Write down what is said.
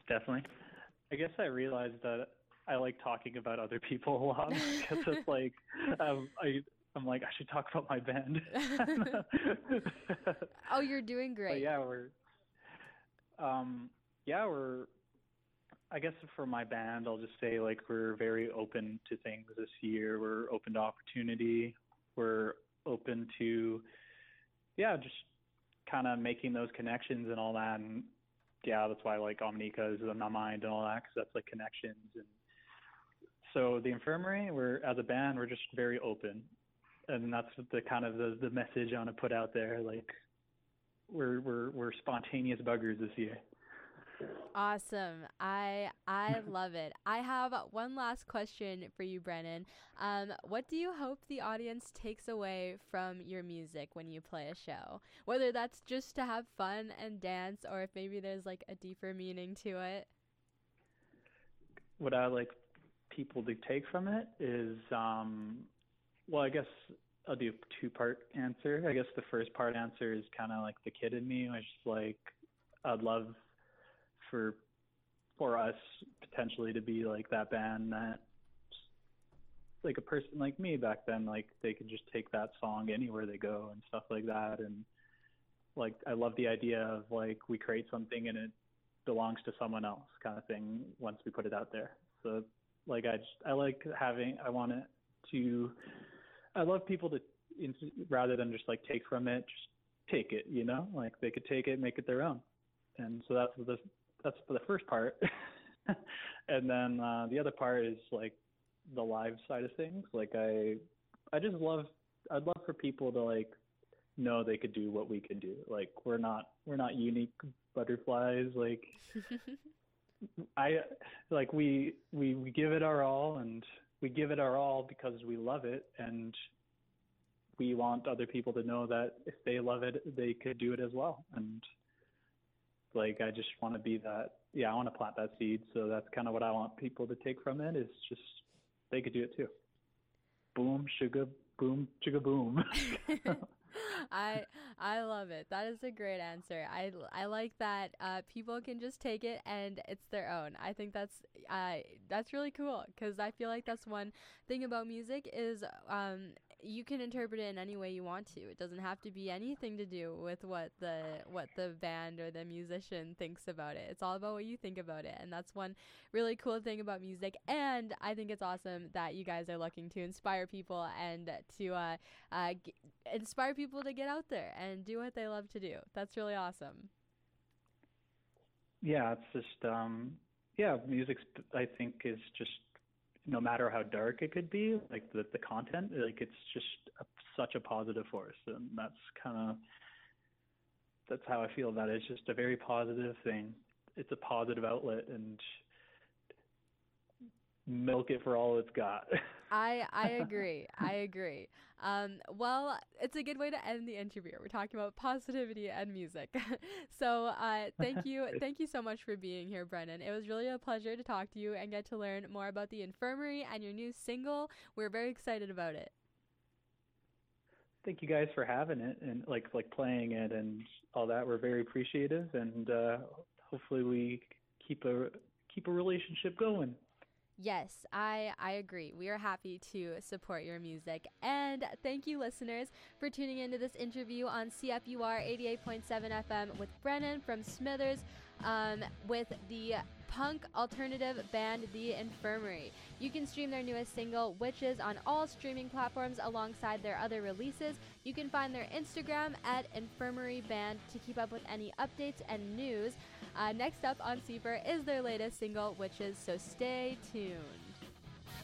Definitely. I guess I realized that I like talking about other people a lot because it's like I'm like I should talk about my band. Oh, you're doing But great. yeah, we're I guess for my band, I'll just say like we're very open to things this year. We're open to opportunity. We're open to yeah, just kind of making those connections and all that. And yeah, that's why like Omnika is on my mind and all that because that's like connections. And so the infirmary, we're as a band, we're just very open, and that's the kind of the message I want to put out there. Like we're spontaneous buggers this year. Awesome. I love it. I have one last question for you, Brennan. What do you hope the audience takes away from your music when you play a show? Whether that's just to have fun and dance, or if maybe there's like a deeper meaning to it. What I like people to take from it is, well, I guess I'll do a two-part answer. I guess the first part answer is kind of like the kid in me, which is like I'd love for for us potentially to be like that band that like a person like me back then, like they could just take that song anywhere they go and stuff like that. And like I love the idea of like we create something and it belongs to someone else kind of thing once we put it out there. So like I like having I want it to I love people to rather than just like take from it, just take it, you know, like they could take it, make it their own. And so that's the first part. And then the other part is like the live side of things. Like I just love I'd love for people to like know they could do what we could do. Like we're not unique butterflies. Like I like we give it our all, and we give it our all because we love it, and we want other people to know that if they love it they could do it as well. And like I just want to be that yeah, I want to plant that seed. So that's kind of what I want people to take from it is just they could do it too. Boom sugar boom. I love it. That is a great answer. I like that people can just take it and it's their own. I think that's really cool because I feel like that's one thing about music is you can interpret it in any way you want to. It doesn't have to be anything to do with what the band or the musician thinks about it. It's all about what you think about it, and that's one really cool thing about music. And I think it's awesome that you guys are looking to inspire people and to inspire people to get out there and do what they love to do. That's really awesome. Yeah, it's just yeah, music I think is just no matter how dark it could be, like the content, like it's just such a positive force, and that's how I feel about it. It's just a very positive thing. It's a positive outlet, and milk it for all it's got. I agree. I agree. Well, it's a good way to end the interview. We're talking about positivity and music. So thank you so much for being here, Brennan. It was really a pleasure to talk to you and get to learn more about the infirmary and your new single. We're very excited about it. Thank you guys for having it and like playing it and all that. We're very appreciative, and hopefully we keep a relationship going. Yes, I agree. We are happy to support your music. And thank you, listeners, for tuning into this interview on CFUR 88.7 FM with Brennan from Smithers with the punk alternative band The Infirmary. You can stream their newest single, Witches, on all streaming platforms alongside their other releases. You can find their Instagram at Infirmary Band to keep up with any updates and news. Next up on Seeper is their latest single, Witches, so stay tuned.